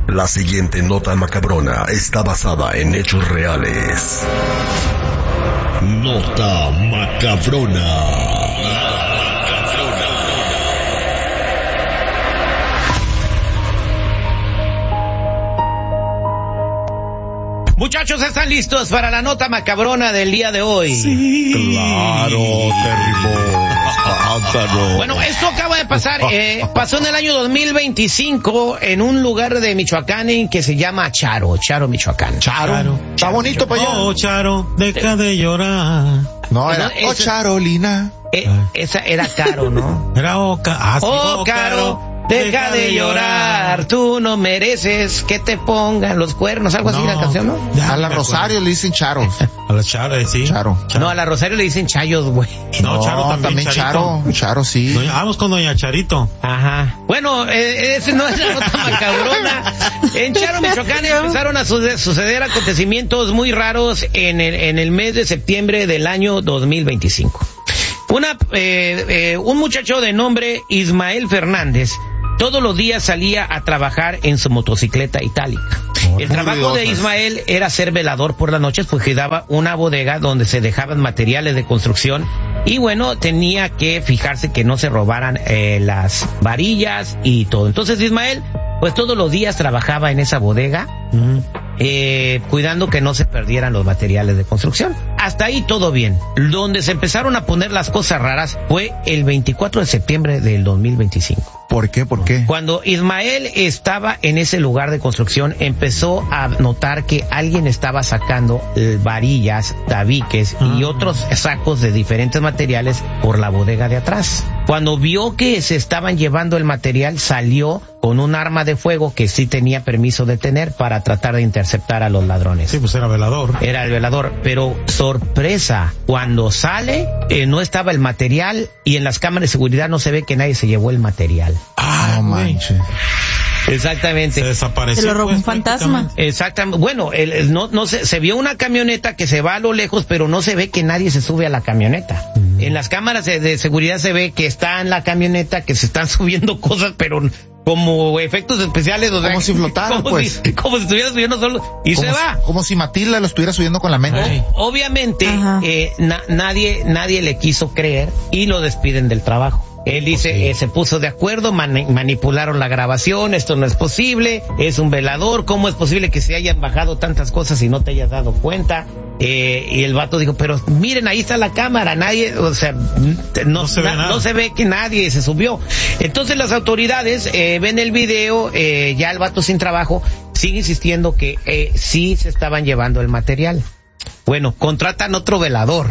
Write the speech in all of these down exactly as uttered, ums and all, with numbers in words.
La siguiente nota macabrona está basada en hechos reales. Nota macabrona. Muchachos, ¿están listos para la nota macabrona del día de hoy? Sí. Claro, terrible. Bueno, esto acaba de pasar, eh, pasó en el año dos mil veinticinco en un lugar de Michoacán en que se llama Charo, Charo, Michoacán. Charo. Charo. Está bonito para allá. Oh, Charo, deja de llorar. No, era, no, oh, Charolina. Eh, esa era Caro, ¿no? Era Oca. Ah, sí, oh, Caro. Deja de llorar, tú no mereces que te pongan los cuernos, algo así no, la canción, ¿no? A la Rosario le dicen Charo. A la Charo, sí. Charo. No, a la Rosario le dicen Chayos, güey. No, Charo también, también Charo. Charo, sí. Doña, vamos con doña Charito. Ajá. Bueno, eh, ese no es la nota macabrona. En Charo, Michoacán, empezaron a suceder acontecimientos muy raros en el, en el mes de septiembre del año dos mil veinticinco. Una, eh, eh, un muchacho de nombre Ismael Fernández todos los días salía a trabajar en su motocicleta itálica. Oh, el trabajo de Ismael era ser velador por las noches, pues cuidaba una bodega donde se dejaban materiales de construcción y bueno, tenía que fijarse que no se robaran eh, las varillas y todo. Entonces Ismael, pues todos los días trabajaba en esa bodega, mm. eh, cuidando que no se perdieran los materiales de construcción. Hasta ahí todo bien. Donde se empezaron a poner las cosas raras fue el veinticuatro de septiembre del dos mil veinticinco. ¿Por qué? ¿Por qué? Cuando Ismael estaba en ese lugar de construcción, empezó a notar que alguien estaba sacando varillas, tabiques y uh-huh. otros sacos de diferentes materiales por la bodega de atrás. Cuando vio que se estaban llevando el material, salió con un arma de fuego que sí tenía permiso de tener para tratar de interceptar a los ladrones. Sí, pues era velador. Era el velador, pero sorpresa, cuando sale, eh, no estaba el material y en las cámaras de seguridad no se ve que nadie se llevó el material. Ah, no manches. Exactamente. Se desapareció. Se lo robó pues, un fantasma. Exactamente. Bueno, el, el, no, no se, se vio una camioneta que se va a lo lejos, pero no se ve que nadie se sube a la camioneta. Mm. En las cámaras de, de seguridad se ve que está en la camioneta, que se están subiendo cosas, pero como efectos especiales. O sea, como si flotara, como pues. Si, como si estuviera subiendo solo. Y se si, va. Como si Matilda lo estuviera subiendo con la mente. O, obviamente, eh, na, nadie, nadie le quiso creer y lo despiden del trabajo. Él dice, okay. eh, se puso de acuerdo, man- manipularon la grabación, esto no es posible, es un velador, ¿cómo es posible que se hayan bajado tantas cosas y no te hayas dado cuenta? Eh, y el vato dijo, pero miren, ahí está la cámara, nadie, o sea, no, no, se, na- ve nada. no se ve que nadie se subió. Entonces las autoridades eh, ven el video, eh, ya el vato sin trabajo, sigue insistiendo que eh, sí se estaban llevando el material. Bueno, contratan otro velador.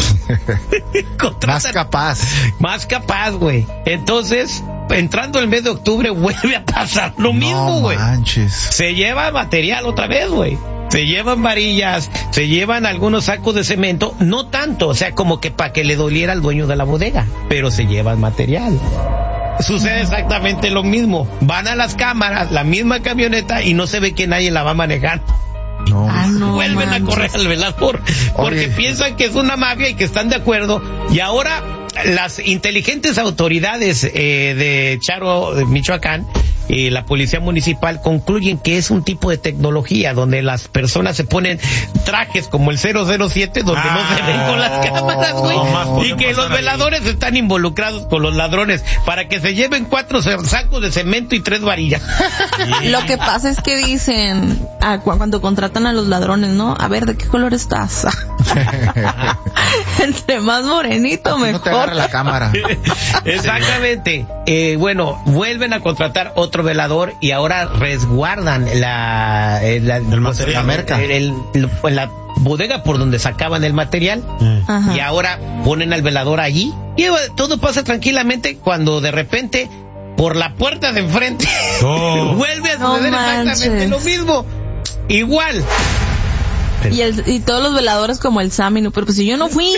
contratan, más capaz. Más capaz, güey. Entonces, entrando el mes de octubre, vuelve a pasar lo no mismo, güey. Manches. Se lleva material otra vez, güey. Se llevan varillas, se llevan algunos sacos de cemento, no tanto, o sea, como que para que le doliera al dueño de la bodega, pero se llevan material. Sucede exactamente lo mismo. Van a las cámaras, la misma camioneta, y no se ve que nadie la va a manejar. No. Ah, no Vuelven manches. a correr al velador porque Oye. piensan que es una mafia y que están de acuerdo, y ahora las inteligentes autoridades eh, de Charo, de Michoacán, y la policía municipal concluyen que es un tipo de tecnología donde las personas se ponen trajes como el cero cero siete donde ah, no se ven con las cámaras, güey, no, y que los veladores ahí están involucrados con los ladrones para que se lleven cuatro sacos de cemento y tres varillas. Lo que pasa es que dicen ah, cuando contratan a los ladrones, ¿no? A ver, ¿de qué color estás? Entre más morenito, así mejor. no te agarra la cámara. Exactamente. Eh, bueno, vuelven a contratar otro velador y ahora resguardan la, eh, la, el material, la merca. El, el, el, la bodega por donde sacaban el material. Ajá. Y ahora ponen al velador allí y todo pasa tranquilamente cuando de repente por la puerta de enfrente oh. vuelve a suceder no exactamente lo mismo. Igual. Y, el, y todos los veladores como el Sammy, no, pero pues si yo no fui.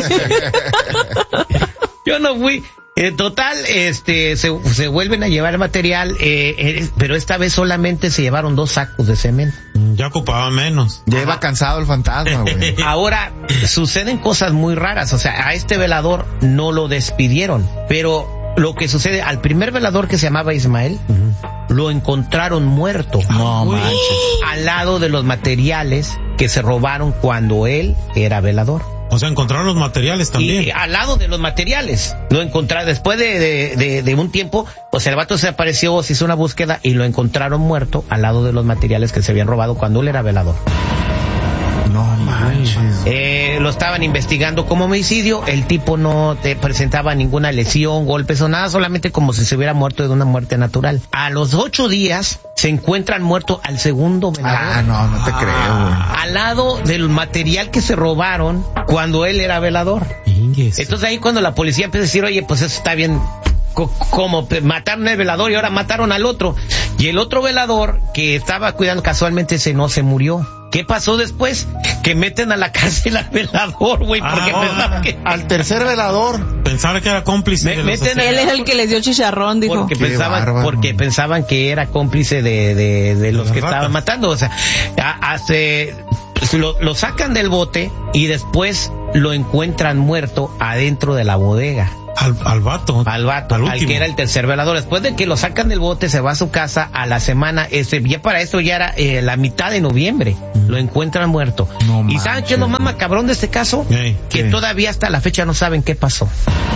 Yo no fui. En total, este, se, se vuelven a llevar el material, eh, eh, pero esta vez solamente se llevaron dos sacos de cemento. Ya ocupaba menos. Ya iba cansado el fantasma, güey. Ahora, suceden cosas muy raras, o sea, a este velador no lo despidieron, pero lo que sucede, al primer velador que se llamaba Ismael, uh-huh. lo encontraron muerto. No manches. Al lado de los materiales que se robaron cuando él era velador. O sea, encontraron los materiales también. Y al lado de los materiales. Lo encontraron después de, de, de, de un tiempo, pues el vato se apareció, se hizo una búsqueda y lo encontraron muerto al lado de los materiales que se habían robado cuando él era velador. No manches. Eh, lo estaban investigando como homicidio. El tipo no te presentaba ninguna lesión, golpes o nada, solamente como si se hubiera muerto de una muerte natural. A los ocho días se encuentran muerto al segundo velador. Ah, no, no te ah. creo, güey. Al lado del material que se robaron cuando él era velador. Ingues. Entonces ahí cuando la policía empieza a decir, oye, pues eso está bien, como mataron al velador y ahora mataron al otro. Y el otro velador que estaba cuidando casualmente ese no se murió. ¿Qué pasó después? Que meten a la cárcel al velador, güey, porque ah, pensaban que... Al tercer velador. Pensaban que era cómplice. Me, de los él es el que les dio chicharrón, dijo. Porque Qué pensaban, bárbaro. porque pensaban que era cómplice de, de, de los de que ratas. estaban matando. O sea, hace... Lo, lo sacan del bote y después lo encuentran muerto adentro de la bodega. Al, al vato. Al vato, al, al que era el tercer velador. Después de que lo sacan del bote, se va a su casa a la semana. Este, ya para esto ya era eh, la mitad de noviembre. Mm. Lo encuentran muerto. No ¿Y saben qué es lo más macabrón de este caso? Hey, que ¿qué? Todavía hasta la fecha no saben qué pasó.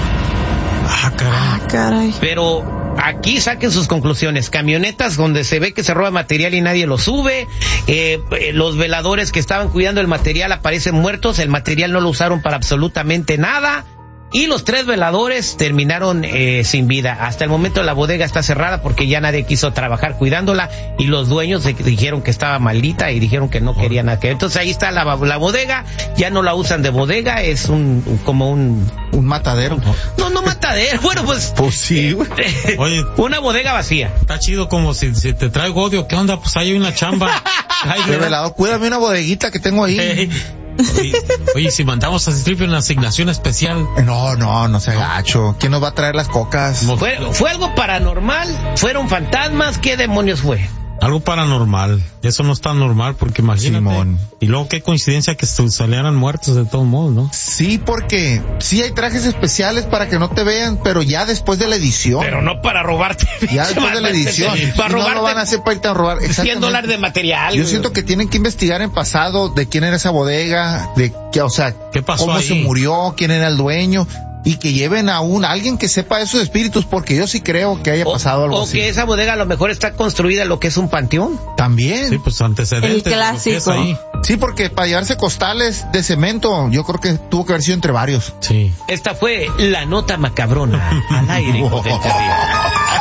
Ah, caray. Ah, caray. Pero aquí saquen sus conclusiones. Camionetas donde se ve que se roba material y nadie lo sube. Eh, los veladores que estaban cuidando el material aparecen muertos. El material no lo usaron para absolutamente nada. Y los tres veladores terminaron eh, sin vida. Hasta el momento la bodega está cerrada porque ya nadie quiso trabajar cuidándola y los dueños de, dijeron que estaba maldita y dijeron que no querían nada que ver. Entonces ahí está la, la bodega, ya no la usan de bodega, es un como un... Un matadero. No, no matadero, bueno pues... Pues sí, güey. Oye, una bodega vacía. está chido como si, si te traigo odio, ¿qué onda? Pues hay una chamba. Ay, De velador, cuídame una bodeguita que tengo ahí. Hey. Oye, oye, si mandamos a Strip una asignación especial. No, no, no sea gacho. ¿Quién nos va a traer las cocas? ¿Fue, fue algo paranormal? ¿Fueron fantasmas? ¿Qué demonios fue? Algo paranormal. Eso no es tan normal porque imagínate. Simón. Y luego qué coincidencia que salieran muertos de todos modos, ¿no? Sí, porque sí hay trajes especiales para que no te vean, pero ya después de la edición. Pero no para robarte. Ya después de la edición. Para Y no robarte lo van a hacer para irte a robar. cien dólares de material. Yo siento que tienen que investigar en pasado de quién era esa bodega, de qué, o sea, ¿Qué pasó cómo ahí? se murió, quién era el dueño. Y que lleven a un alguien que sepa esos espíritus, porque yo sí creo que haya o, pasado algo o así. O que esa bodega a lo mejor está construida en lo que es un panteón. También. Sí, pues antecedentes. El clásico. de lo que es ahí. Sí, porque para llevarse costales de cemento, yo creo que tuvo que haber sido entre varios. Sí. Esta fue la nota macabrona al aire con el Terrible.